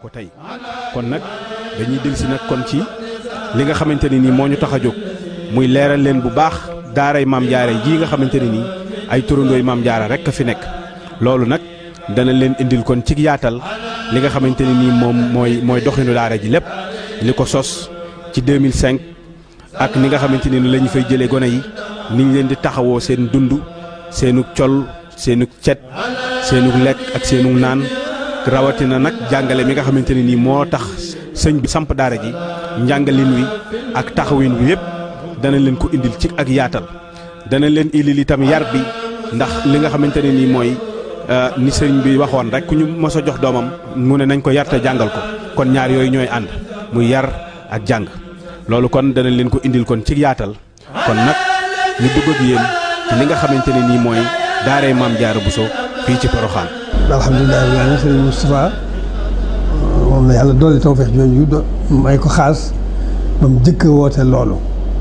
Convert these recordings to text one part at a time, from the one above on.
ko tey kon nag dañuy dellusi nag kon ci li nga xamante ne nii moo ñu tax a jóg muy leeral leen bu baax daaray Maam Jaara jii nga xamante ne nii ay turandooy Maam Jaara rek a fi nekk loolu nag dana leen indil kon ci yaatal li nga xamante ne nii moom mooy doxinu daara ji lépp li ko sos ci 2005 ak ni nga xamante ne ni la ñu fay jëlee gone yi ni ñu leen di taxawoo seen dund seenu col seenu cet seenu lekk ak seenu naan rawatina nag jàngale mi nga xamante ne nii moo tax sëñ bi samp daara ji njàngalin wi ak taxawin wi yëpp dana leen ko indil ci ak yaatal dana leen indil itam yar bi ndax li nga xamante ne nii mooy ni sëñ bi waxoon rek ku ñu mos a jox doomam mu ne nañ ko yar te jàngal ko kon ñaar yooyu ñooy ànd muy yar ak jàng loolu kon dana leen ko indil kon ci yaatal kon nag ñu dugg ak yéen ci li nga xamante ne nii mooy daaray Maam Jaara Bousso fii ci Porokhane. alhamdulilah rabbil aalamiin sëriñ Moustapha moom la yàlla dolli tawfeex jooju may ko xaas ba mu jëkk woote loolu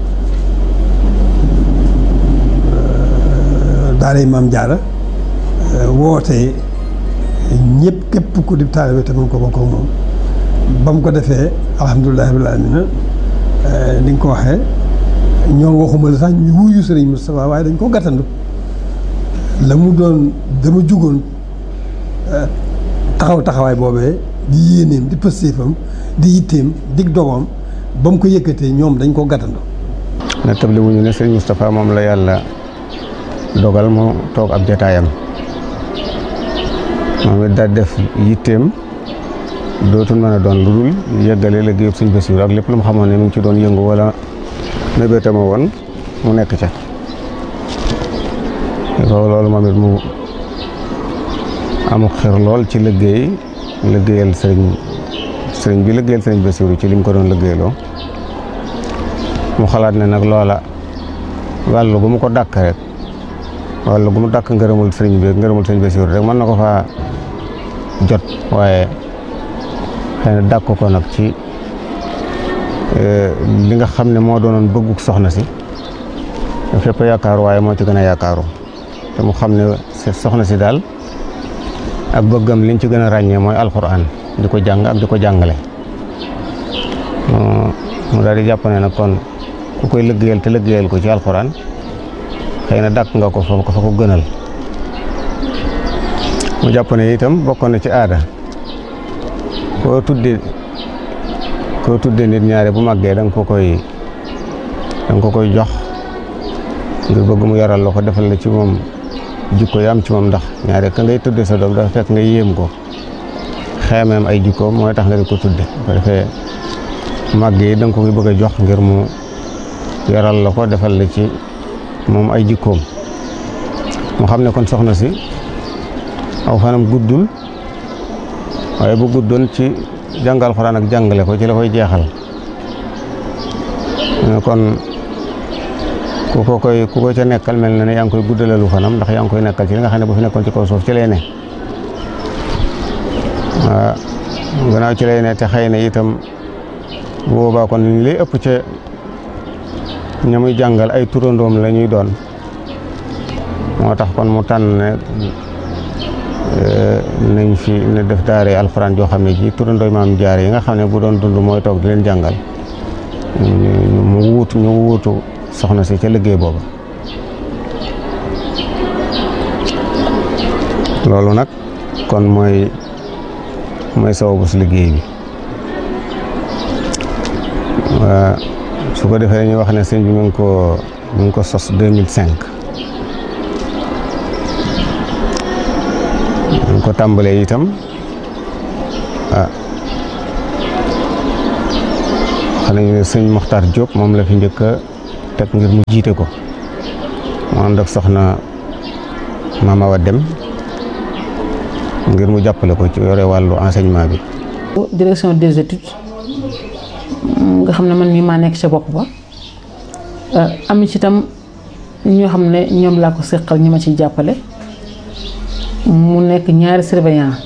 daaray Maam Jaara woote ñëpp képp ku di taalibe te mën ko bokk ak moom ba mu ko defee alhamdulilah rabbil aalamiin ni nga ko waxee ñoo waxuma la sax ñu wuyu sëriñ Moustapha waaye dañ ko gàttandu la mu doon dama jugoon taxawaay boobee di yéeneem di pëstéefam di yitteem dig dogoom ba mu ko yëkkatee ñoom dañ ko gàttandu. na table wuñu ne sëriñ Moustapha moom la yàlla dogal mu toog ab jataayam moom it daal def yitteem dootul mën a doon lu dul yëggale liggéeyub sëñ Bassirou ak lépp lu mu xamoon ne mu ngi ci doon yëngu wala mébétama woon mu nekk ca loolu moom it mu amuk xir lool ci liggéeyal sëriñ bi liggéeyal sëriñ Bassirou ci li mu ko doon liggéeyloo mu xalaat ne nag loola wàllu gu mu ko dàkk rek wàllu gu mu dàkk ngërëmul sëriñ bi ngërëmul sëriñ Bassirou rek mën na ko faa jot waaye xëy na dàkk ko nag ci li nga xam ne moo doonoon bëgguk soxna si fépp yaakaaru waaye moo ci gën a yaakaaru te mu xam ne soxna si daal ak bëggam liñ ci gën a ràññee mooy alxuraan di ko jàng ak di ko jàngale mu daal di jàpp ne nag kon ku koy liggéeyal te liggéeyal ko ci alxuraan xëy na dàkk nga ko fa ko gënal mu jàpp ne itam bokkoon na ci aada koo tudde nit ñaare bu màggee da nga ko koy jox ngir bëgg mu yaral la ko defal la ci moom jikko yi am ci moom ndax ñaare ka ngay tudde sa doom dafa fekk nga yéem ko xeemeem ay jikkoom mooy tax nga di ko tudde bu defee màgg yi da nga ko koy bëgg a jox ngir mu yaral la ko defal la ci moom ay jikkoom mu xam ne kon soxna si aw fanam guddul waaye bu guddoon ci jàngal Alxuraan ak jàngale ko ci la koy jeexal kon ku ko ca nekkal mel na ne yaa ngi koy guddalalu fanam ndax yaa ngi koy nekkal ci li nga xam ne bu fi nekkoon ci kaw suuf ci lay ne waaw gannaaw ci lay ne te xëy na itam boobaa kon li lay ëpp ca ña muy jàngal ay turandoom la ñuy doon moo tax kon mu tànn ne nañ fi ne def daare alxuraan joo xam ne ji turandooy Maam Jaara yi nga xam ne bu doon dund mooy toog di leen jàngal ñu wuutu soxna si ca liggéey booba loolu nag kon mooy sababu si liggéey bi su ko defee dañuy wax ne sëñ bi mi ngi ko sos 2005 ñu ko tàmbalee itam xam nañu ne sëñ Mokhtar Diop moom la fi njëkk a teg ngir mu jiite ko mu ànd ak soxna Mama Awa Dem ngir mu jàppale ko ci yore wàllu enseignement bi. direction des études nga xam ne man mii maa nekk ca bopp ba am ci itam ñoo xam ne ñoom laa ko seqal ñi ma ciy jàppale mu nekk ñaari surveillant